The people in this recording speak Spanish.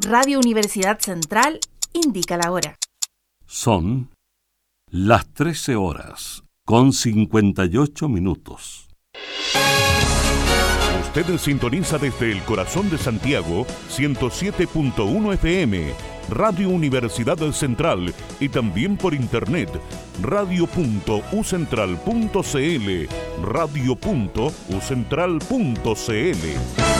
Radio Universidad Central indica la hora. Son las 13 horas con 58 minutos. Usted sintoniza desde el corazón de Santiago 107.1 FM, Radio Universidad Central, y también por internet radio.ucentral.cl, radio.ucentral.cl.